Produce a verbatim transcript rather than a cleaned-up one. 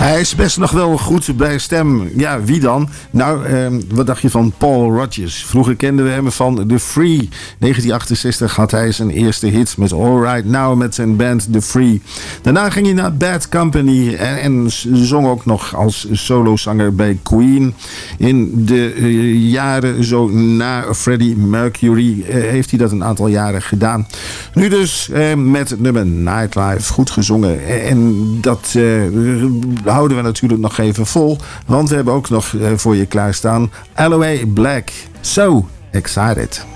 Hij is best nog wel goed bij stem. Ja, wie dan? Nou, eh, wat dacht je van Paul Rodgers? Vroeger kenden we hem van The Free. negentien achtenzestig had hij zijn eerste hit met All Right Now met zijn band The Free. Daarna ging hij naar Bad Company en, en zong ook nog als solozanger bij Queen. In de uh, jaren zo na Freddie Mercury uh, heeft hij dat een aantal jaren gedaan. Nu dus uh, met het nummer Nightlife, goed gezongen. En dat uh, houden we natuurlijk nog even vol, want we hebben ook nog uh, voor je klaarstaan Aloe Black. So excited.